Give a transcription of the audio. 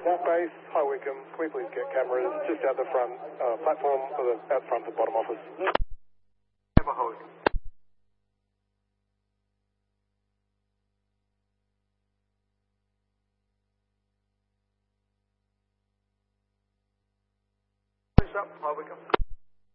Walk base, Hi Wycombe, can we please get cameras just out the front platform, or out front of the bottom office? Hi Wycombe. Up, Hi Wycombe.